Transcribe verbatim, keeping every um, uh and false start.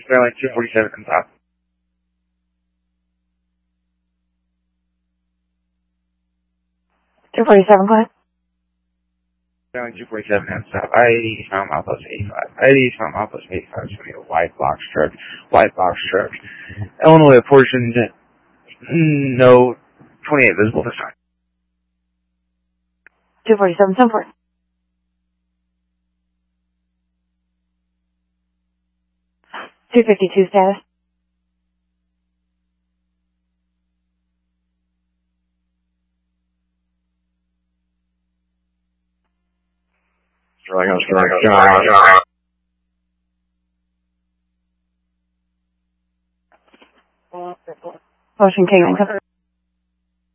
Sterling two forty-seven comes out. two forty-seven, go ahead. Sterling two forty-seven comes out. I eighty Mount Outpost eighty-five. I eighty Mount Outpost eighty-five is going to be a white box truck. White box truck. Illinois portion, no twenty-eight visible this time. two forty-seven, ten four. two fifty-two status. Sterling, Sterling, Sterling. Motion King,